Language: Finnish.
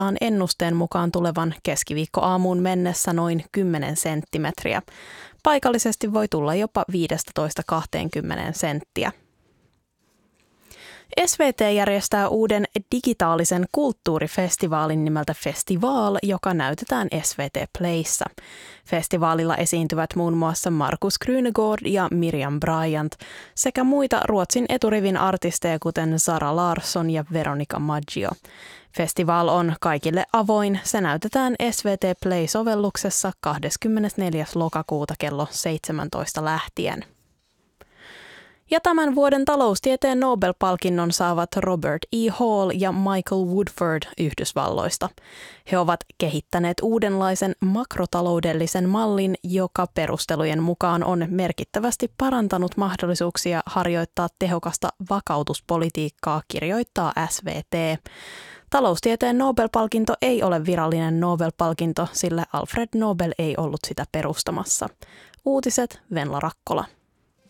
ennusteen mukaan tulevan keskiviikkoaamuun mennessä noin 10 senttimetriä. Paikallisesti voi tulla jopa 15–20 senttiä. SVT järjestää uuden digitaalisen kulttuurifestivaalin nimeltä Festival, joka näytetään SVT Playssa. Festivaalilla esiintyvät muun muassa Markus Krunegård ja Miriam Bryant sekä muita Ruotsin eturivin artisteja kuten Zara Larsson ja Veronica Maggio. Festival on kaikille avoin. Se näytetään SVT Play-sovelluksessa 24. lokakuuta kello 17 lähtien. Ja tämän vuoden taloustieteen Nobel-palkinnon saavat Robert E. Hall ja Michael Woodford Yhdysvalloista. He ovat kehittäneet uudenlaisen makrotaloudellisen mallin, joka perustelujen mukaan on merkittävästi parantanut mahdollisuuksia harjoittaa tehokasta vakautuspolitiikkaa, kirjoittaa SVT. Taloustieteen Nobel-palkinto ei ole virallinen Nobel-palkinto, sillä Alfred Nobel ei ollut sitä perustamassa. Uutiset Venla Rakkola.